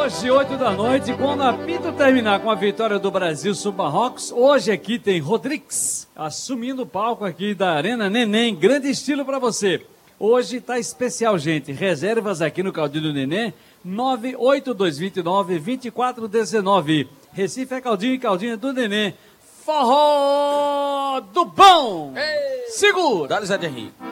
Hoje, 8 da noite, quando a Pinto terminar com a vitória do Brasil sobre Marrocos, hoje aqui tem Rodrigues assumindo o palco aqui da Arena Neném. Grande estilo pra você. Hoje tá especial, gente. Reservas aqui no Caldinho do Neném, 98229-2419. Recife é Caldinho e Caldinho é do Neném. Forró do bom! Ei. Segura! Dá-lhe Zé de Henrique.